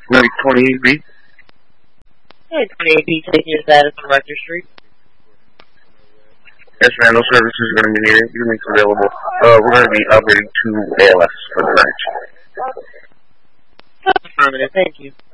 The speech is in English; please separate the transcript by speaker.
Speaker 1: Like 28B?
Speaker 2: Hey, 28B, taking your status on Rector Street.
Speaker 1: Yes, man, no services are going to be needed. Units available. We're going to be upgrading to ALS for the night.
Speaker 2: Affirmative, thank you.